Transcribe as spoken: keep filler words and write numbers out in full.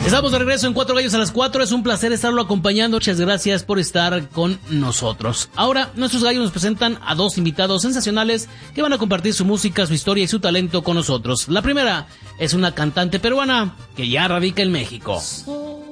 Estamos de regreso en Cuatro Gallos a las cuatro. Es un placer estarlo acompañando. Muchas gracias por estar con nosotros. Ahora, nuestros gallos nos presentan a dos invitados sensacionales que van a compartir su música, su historia y su talento con nosotros. La primera es una cantante peruana que ya radica en México.